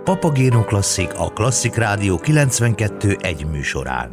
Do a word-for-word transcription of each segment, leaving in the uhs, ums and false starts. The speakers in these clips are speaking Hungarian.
Papagéno Klasszik, a Klasszik Rádió kilencvenkettő egy műsorán.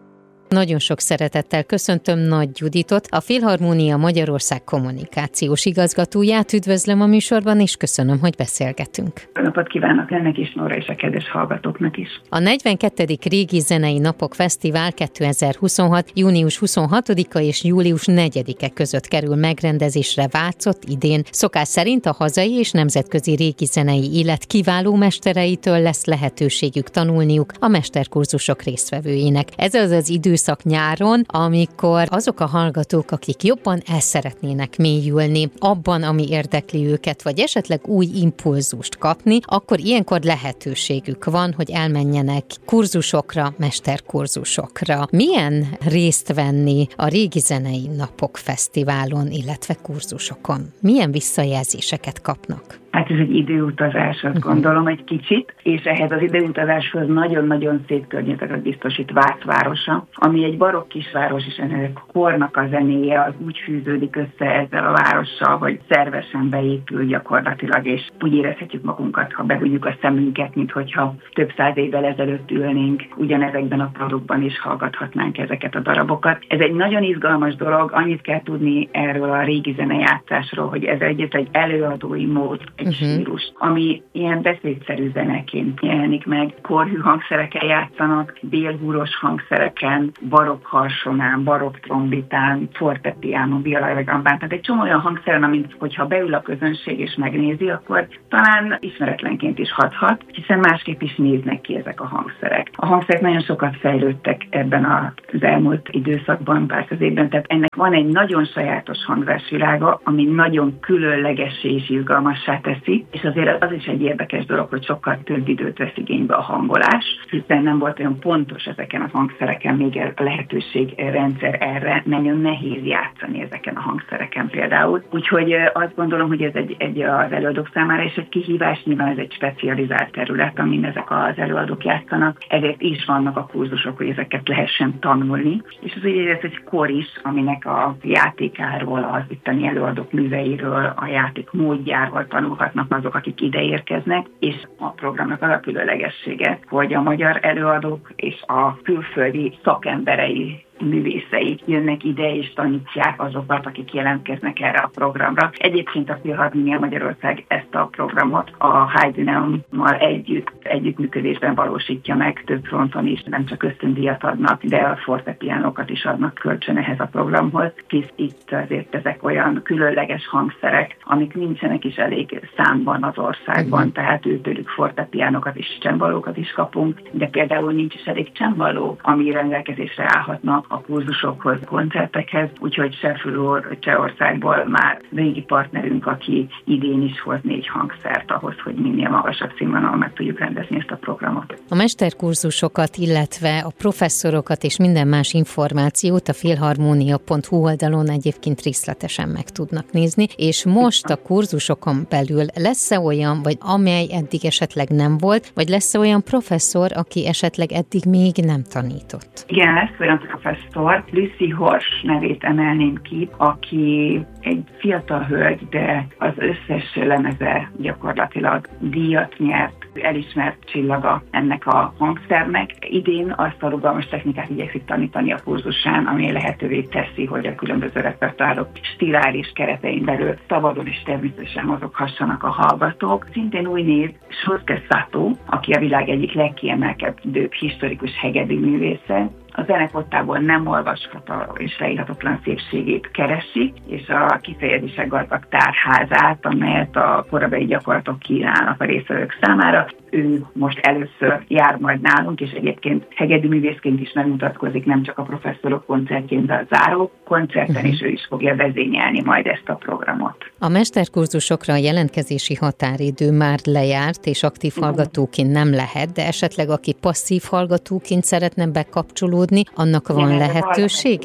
Nagyon sok szeretettel köszöntöm Nagy Juditot, a Filharmónia Magyarország kommunikációs igazgatóját. Üdvözlöm a műsorban, és köszönöm, hogy beszélgetünk. Jó napot kívánok ennek is, Nóra, és a kedves hallgatóknak is. A negyvenkettedik Régi Zenei Napok Fesztivál kétezer-huszonhat. június huszonhatodika és július negyedike között kerül megrendezésre Vácott idén. Szokás szerint a hazai és nemzetközi régi zenei élet kiváló mestereitől lesz lehetőségük tanulniuk a mesterkurzusok résztvevőinek. Ez az az idő szak nyáron, amikor azok a hallgatók, akik jobban el szeretnének mélyülni abban, ami érdekli őket, vagy esetleg új impulzust kapni, akkor ilyenkor lehetőségük van, hogy elmenjenek kurzusokra, mesterkurzusokra. Milyen részt venni a Régi Zenei Napok Fesztiválon, illetve kurzusokon? Milyen visszajelzéseket kapnak? Hát ez egy időutazás, azt gondolom, egy kicsit, és ehhez az időutazáshoz nagyon-nagyon szép környezetet biztosít Vác városa, ami egy barokk kisváros, és ennek a kornak a zenéje az úgy fűződik össze ezzel a várossal, hogy szervesen beépül gyakorlatilag, és úgy érezhetjük magunkat, ha behújjuk a szemünket, mint hogyha több száz évvel ezelőtt ülnénk ugyanezekben a padokban, és hallgathatnánk ezeket a darabokat. Ez egy nagyon izgalmas dolog, annyit kell tudni erről a régi zenejátszásról, hogy ez egyet egy előadói mód, egy uh-huh. stílus, ami ilyen beszédszerű zeneként jelenik meg. Korhű hangszereken játszanak, bélhúros hangszereken, barokk harsonán, barokk trombitán, fortepiánon, viola vagy gambán. Tehát egy csomó olyan hangszeren, amit hogyha beül a közönség és megnézi, akkor talán ismeretlenként is hathat, hiszen másképp is néznek ki ezek a hangszerek. A hangszerek nagyon sokat fejlődtek ebben az elmúlt időszakban, pár száz évben, tehát ennek van egy nagyon sajátos hangzásvilága, ami nagyon különlegessé és izgalmassá teszi, és azért az is egy érdekes dolog, hogy sokkal több időt vesz igénybe a hangolás, hiszen nem volt olyan pontos ezeken a hangszereken még a lehetőségrendszer erre, nagyon nehéz játszani ezeken a hangszereken például. Úgyhogy azt gondolom, hogy ez egy, egy az előadók számára is egy kihívás, nyilván ez egy specializált terület, amin ezek az előadók játszanak, ezért is vannak a kurzusok, hogy ezeket lehessen tanulni, és az ugye ez egy kor is, aminek a játékáról, az itteni előadók műveiről, a játék módjáról tanulhatnak azok, akik ide érkeznek, és a programnak az a különlegessége, hogy a magyar előadók és a külföldi szakemberei, művészei jönnek ide és tanítják azokat, akik jelentkeznek erre a programra. Egyébként a Filharmónia Magyarország ezt a programot a Heideneummal együtt, együttműködésben valósítja meg, több fronton is, nem csak ösztöndíjat adnak, de a fortepiánokat is adnak kölcsön ehhez a programhoz, hisz itt azért ezek olyan különleges hangszerek, amik nincsenek is elég számban az országban, uh-huh. tehát őtőlük fortepiánokat és csembalókat is kapunk, de például nincs is elég csembaló, ami rendelkezésre állhatna a kurzusokhoz, koncertekhez, úgyhogy Sefülor Csehországból már régi partnerünk, aki idén is hoz négy hangszert ahhoz, hogy minél magasabb színvonalon meg tudjuk rendezni ezt a programot. A mesterkurzusokat, illetve a professzorokat és minden más információt a filharmonia pont hu oldalon egyébként részletesen meg tudnak nézni, és most a kurzusokon belül lesz-e olyan, vagy amely eddig esetleg nem volt, vagy lesz-e olyan professzor, aki esetleg eddig még nem tanított? Igen, lesz olyan professzor, Lucy Hors nevét emelném ki, aki egy fiatal hölgy, de az összes lemeze gyakorlatilag díjat nyert, elismert csillaga ennek a hangszernek. Idén azt a rugalmas technikát igyekszik tanítani a kurzusán, ami lehetővé teszi, hogy a különböző repertoárok stiláris keretein belül szabadon és természetesen mozoghassanak a hallgatók. Szintén új név Shotake Sato, aki a világ egyik legkiemelkedőbb historikus hegedű művésze. A zenekottából nem olvasható és leírhatatlan szépségét keresi, és a kifejezések gazdag tárházát, amelyet a korabeli gyakorlatok kínálnak a résztvevők számára. Ő most először jár majd nálunk, és egyébként hegedű művészként is megmutatkozik, nem csak a professzorok koncertjén, de a záró koncerten, uh-huh. és ő is fogja vezényelni majd ezt a programot. A mesterkurzusokra a jelentkezési határidő már lejárt, és aktív uh-huh. hallgatóként nem lehet, de esetleg aki passzív hallgatóként szeretne bekapcsolódni, annak van Igen, lehetősége?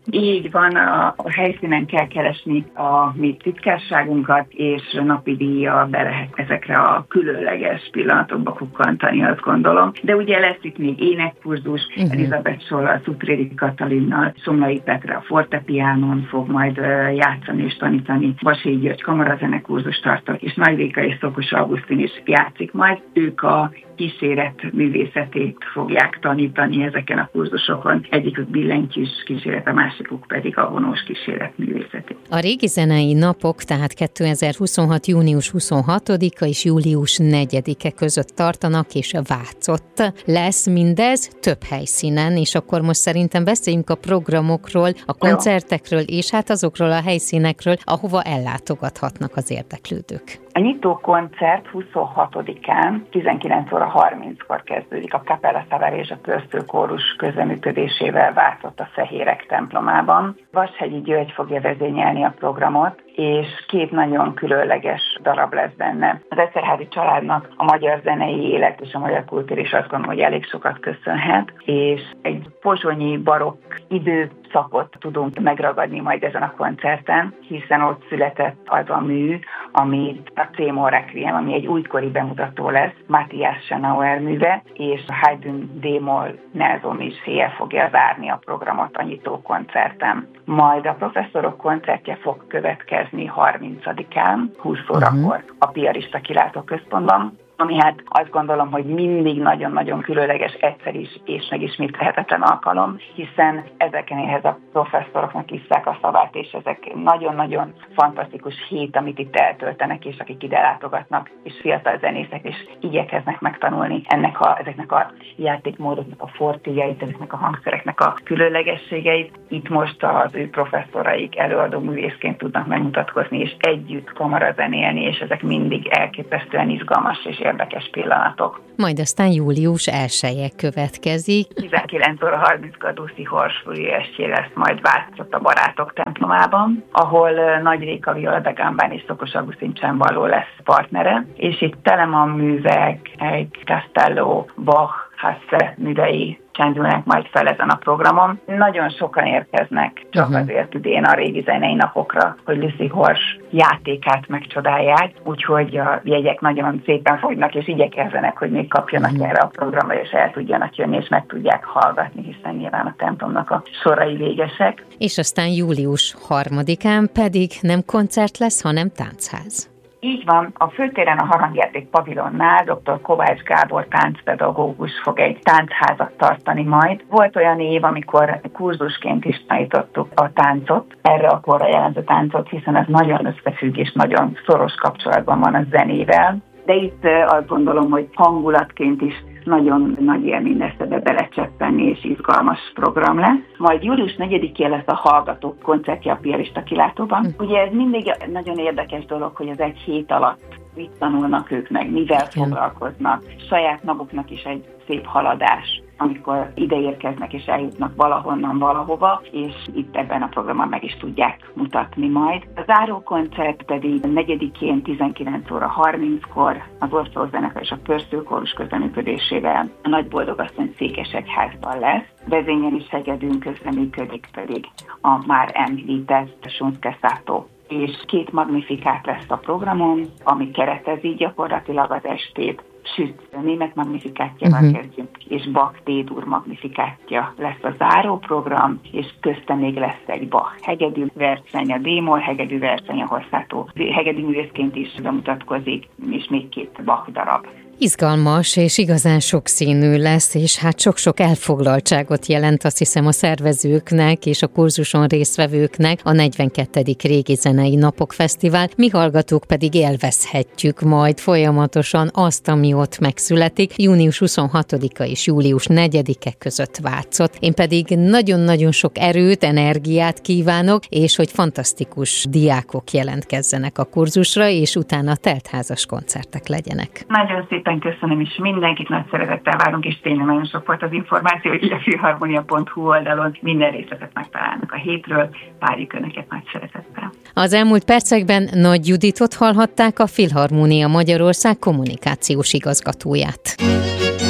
Így van, a, a helyszínen kell keresni a mi titkárságunkat, és napi díjjal be lehet ezekre a különleges pillanatokba kukkantani, azt gondolom. De ugye lesz itt még énekkurzus, uh-huh. Elizabeth Sollal, Szutrédi Katalinnal, Somlai Petre a fortepiánon fog majd játszani és tanítani, Vasélyi György kamarazenekurzus tartott, és Nagy Réka és Szokos Augustin is játszik majd. Ők a kíséret művészetét fogják tanítani ezeken a kurzusokon. Egyikük billentyűs kíséret, a másikuk pedig a vonós kíséret művészetét. A régi zenei napok tehát kétezer-huszonhat. június huszonhatodika és július negyedike között tartanak, és Vácott lesz mindez több helyszínen, és akkor most szerintem beszéljünk a programokról, a koncertekről, és hát azokról a helyszínekről, ahova ellátogathatnak az érdeklődők. A nyitó koncert huszonhatodikán tizenkilenc óra harminckor kezdődik a Capella Savare és a Pörszőkórus közreműködésével Vácott a Fehérek templomában. Vashegyi György fogja vezényelni a programot, és két nagyon különleges darab lesz benne. Az Eszterházy családnak a magyar zenei élet és a magyar kultúra is azt gondolom, hogy elég sokat köszönhet, és egy pozsonyi barokk időszakot tudunk megragadni majd ezen a koncerten, hiszen ott született az a mű, amit a C-moll Requiem, ami egy újkori bemutató lesz, Matthias Schenauer műve, és Haydn D-moll Nelson is fél fogja zárni a programot a nyitó koncerten. Majd a professzorok koncertje fog következni harmincadikán, húsz órakor uh-huh. a Piarista Kilátóközpontban, ami hát azt gondolom, hogy mindig nagyon-nagyon különleges, egyszer is és megismételhetetlen alkalom, hiszen ezeknéhez a professzoroknak isszák a szavát, és ezek nagyon-nagyon fantasztikus hét, amit itt eltöltenek, és akik ide látogatnak, és fiatal zenészek is igyekeznek megtanulni ennek a, ezeknek a játékmódoknak a fortéjait, ezeknek a hangszereknek a különlegességeit. Itt most az ő professzoraik előadó művészként tudnak megmutatkozni, és együtt kamarazenélni, és ezek mindig elképesztően izgalmas és érdekes pillanatok. Majd aztán július elseje következik. tizenkilenc óra harminckor Duszi Horsfúri estje lesz majd Vácott a Barátok templomában, ahol Nagy Réka Viola da Gambán és Szokos Augustin csembaló lesz partnere, és itt Telemann művek, egy Castello, Bach, Hasse művei csendülnek majd fel ezen a programon. Nagyon sokan érkeznek csak uh-huh. azért idén a régi zenei napokra, hogy Lucy Hors játékát megcsodálják, úgyhogy a jegyek nagyon szépen fogynak, és igyekezzenek, hogy még kapjanak uh-huh. erre a programra, és el tudjanak jönni, és meg tudják hallgatni, hiszen nyilván a templomnak a sorai végesek. És aztán július harmadikán pedig nem koncert lesz, hanem táncház. Így van, a főtéren a Harangjáték pavilonnál dr. Kovács Gábor táncpedagógus fog egy táncházat tartani majd. Volt olyan év, amikor kurzusként is tanítottuk a táncot, erre a korra jelentő táncot, hiszen ez nagyon összefügg és nagyon szoros kapcsolatban van a zenével. De itt azt gondolom, hogy hangulatként is nagyon nagy élmény lesz ebbe belecseppenni, és izgalmas program lesz. Majd július negyedikén lesz a hallgatók koncertje a Piarista Kilátóban. Ugye ez mindig nagyon érdekes dolog, hogy az egy hét alatt mit tanulnak ők meg, mivel foglalkoznak. Saját maguknak is egy szép haladás, amikor ide érkeznek és eljutnak valahonnan valahova, és itt ebben a programban meg is tudják mutatni majd. A zárókoncert pedig negyedikén tizenkilenc óra harminckor az Orszózenekar és a Pörszőkórus közreműködésével a Nagyboldogasszony Székesegyházban lesz. Vezényelés hegedűn közreműködik pedig a már említett Sunske Sato. És két magnifikát lesz a programon, ami keretezi gyakorlatilag az estét. Süt német magnifikátjával uh-huh. kezdjünk, és Bach D-dur magnifikátja lesz a záró program, és közte még lesz egy Bach hegedű verseny, a D-moll hegedű verseny, ahol Sato hegedű művészként is bemutatkozik, és még két Bach darab. Izgalmas és igazán sokszínű lesz, és hát sok-sok elfoglaltságot jelent, azt hiszem, a szervezőknek és a kurzuson résztvevőknek a negyvenkettedik Régi Zenei Napok Fesztivál. Mi hallgatók pedig élvezhetjük majd folyamatosan azt, ami ott megszületik, június huszonhatodika és július negyedike között Vácott. Én pedig nagyon-nagyon sok erőt, energiát kívánok, és hogy fantasztikus diákok jelentkezzenek a kurzusra, és utána teltházas koncertek legyenek. Nagyon szép köszönöm, és mindenkit nagy szeretettel várunk, és tényleg nagyon sok volt az információ, hogy a filharmonia pont hu oldalon minden részletet megtalálnak a hétről. Várjuk Önöket nagy szeretettel. Az elmúlt percekben Nagy Juditot hallhatták, a Filharmonia Magyarország kommunikációs igazgatóját.